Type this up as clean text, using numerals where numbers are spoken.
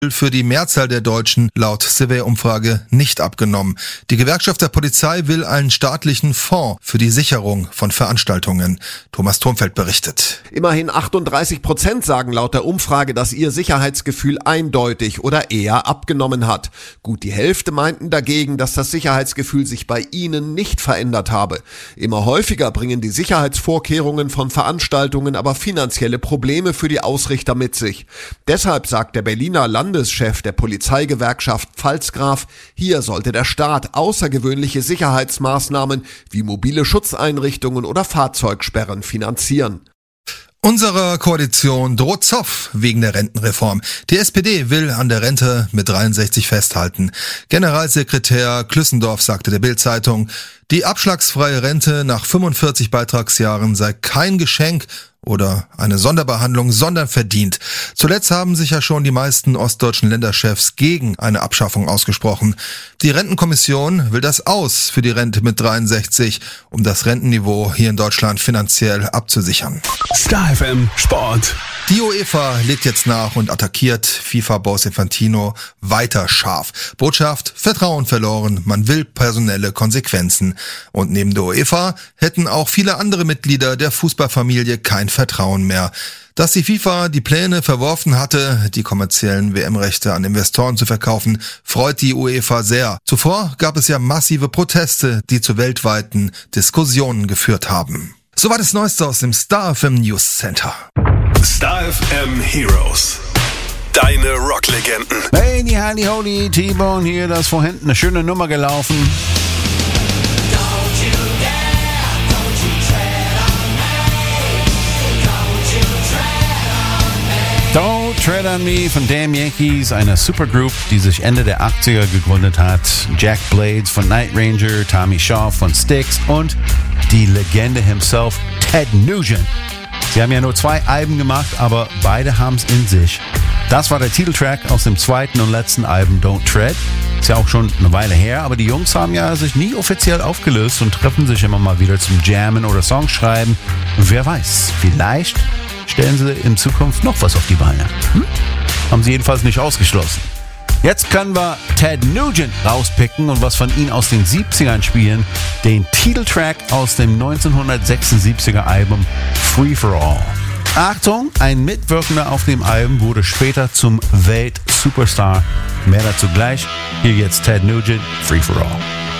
für die Mehrzahl der Deutschen laut Survey-Umfrage nicht abgenommen. Die Gewerkschaft der Polizei will einen staatlichen Fonds für die Sicherung von Veranstaltungen. Thomas Thomfeld berichtet. Immerhin 38% sagen laut der Umfrage, dass ihr Sicherheitsgefühl eindeutig oder eher abgenommen hat. Gut die Hälfte meinten dagegen, dass das Sicherheitsgefühl sich bei ihnen nicht verändert habe. Immer häufiger bringen die Sicherheitsvorkehrungen von Veranstaltungen aber finanzielle Probleme für die Ausrichter mit sich. Deshalb sagt der Berliner Landeschef der Polizeigewerkschaft Pfalzgraf, hier sollte der Staat außergewöhnliche Sicherheitsmaßnahmen wie mobile Schutzeinrichtungen oder Fahrzeugsperren finanzieren. Unserer Koalition droht Zoff wegen der Rentenreform. Die SPD will an der Rente mit 63 festhalten. Generalsekretär Klüssendorf sagte der Bild-Zeitung, die abschlagsfreie Rente nach 45 Beitragsjahren sei kein Geschenk oder eine Sonderbehandlung, sondern verdient. Zuletzt haben sich ja schon die meisten ostdeutschen Länderchefs gegen eine Abschaffung ausgesprochen. Die Rentenkommission will das aus für die Rente mit 63, um das Rentenniveau hier in Deutschland finanziell abzusichern. Star FM Sport. Die UEFA legt jetzt nach und attackiert FIFA-Boss Infantino weiter scharf. Botschaft: Vertrauen verloren, man will personelle Konsequenzen. Und neben der UEFA hätten auch viele andere Mitglieder der Fußballfamilie kein Vertrauen mehr. Dass die FIFA die Pläne verworfen hatte, die kommerziellen WM-Rechte an Investoren zu verkaufen, freut die UEFA sehr. Zuvor gab es ja massive Proteste, die zu weltweiten Diskussionen geführt haben. Soweit das Neueste aus dem Star FM News Center. Star FM Heroes. Deine Rocklegenden. Hey, die Holy Holy, T-Bone hier, das vorhin eine schöne Nummer gelaufen. Don't Tread on Me von Damn Yankees, einer Supergroup, die sich Ende der 80er gegründet hat. Jack Blades von Night Ranger, Tommy Shaw von Styx und die Legende himself, Ted Nugent. Sie haben ja nur 2 Alben gemacht, aber beide haben es in sich. Das war der Titeltrack aus dem zweiten und letzten Album Don't Tread. Ist ja auch schon eine Weile her, aber die Jungs haben ja sich nie offiziell aufgelöst und treffen sich immer mal wieder zum Jammen oder Songschreiben. Und wer weiß, vielleicht stellen sie in Zukunft noch was auf die Beine. Haben sie jedenfalls nicht ausgeschlossen. Jetzt können wir Ted Nugent rauspicken und was von ihm aus den 70ern spielen. Den Titeltrack aus dem 1976er Album Free for All. Achtung, ein Mitwirkender auf dem Album wurde später zum Welt-Superstar. Mehr dazu gleich. Hier jetzt Ted Nugent, Free for All.